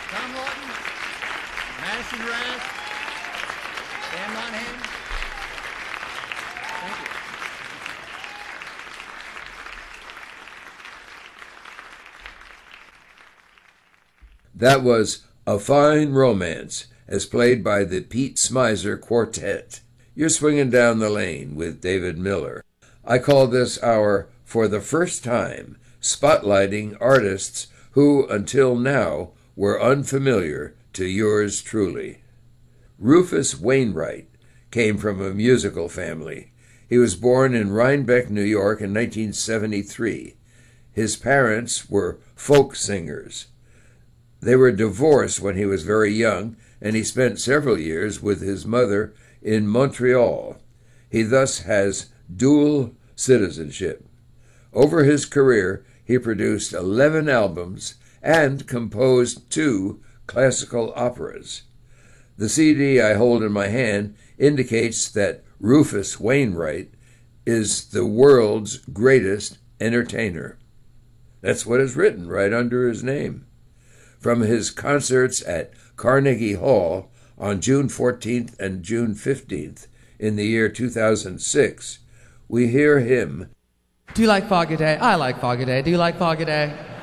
Tom Lawton, Madison Rash, Dan Monahan. Thank you. That was A Fine Romance, as played by the Pete Smizer Quartet. You're swinging down the lane with David Miller. I call this our For the First Time, spotlighting artists who, until now, were unfamiliar to yours truly. Rufus Wainwright came from a musical family. He was born in Rhinebeck, New York in 1973. His parents were folk singers. They were divorced when he was very young, and he spent several years with his mother in Montreal. He thus has dual citizenship. Over his career, he produced 11 albums and composed 2 classical operas. The CD I hold in my hand indicates that Rufus Wainwright is the world's greatest entertainer. That's what is written right under his name. From his concerts at Carnegie Hall on June 14th and June 15th in the year 2006, we hear him. Do you like Fog a Day? I like Fog a Day. Do you like Fog a Day?